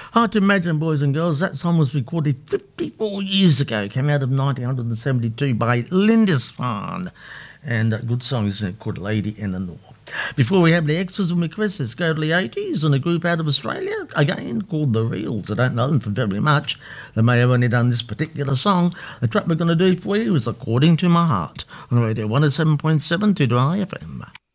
Hard to imagine, boys and girls, that song was recorded 54 years ago. Came out of 1972 by Lindisfarne. And a good song, isn't it, called Lady in the North. Before we have the extras and requests, let's go to the 80s and a group out of Australia, again, called The Reels. I don't know them for very much. They may have only done this particular song. The track we're going to do for you is According to My Heart on Radio 107.7 to Dry FM.